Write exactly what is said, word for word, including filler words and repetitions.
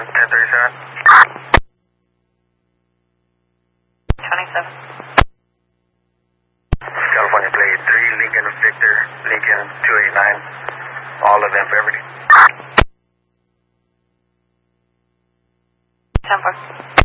nine, ten thirty-seven. twenty-seven. California plate three, Lincoln Victor, Lincoln two eighty-nine, all of them Beverly. ten four.